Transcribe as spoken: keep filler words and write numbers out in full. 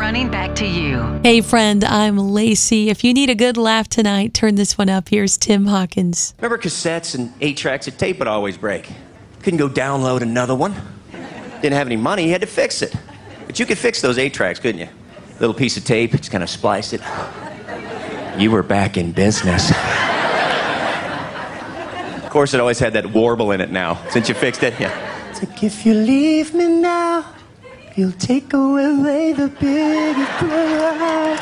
running back to you. Hey, friend, I'm Lacey. If you need a good laugh tonight, turn this one up. Here's Tim Hawkins. Remember cassettes and eight tracks? A tape would always break. Couldn't go download another one. Didn't have any money, you had to fix it. But you could fix those eight tracks, couldn't you? Little piece of tape, just kind of splice it. You were back in business. Of course, it always had that warble in it now, since you fixed it. Yeah. It's like, if you leave me now, you'll take away the biggest prize.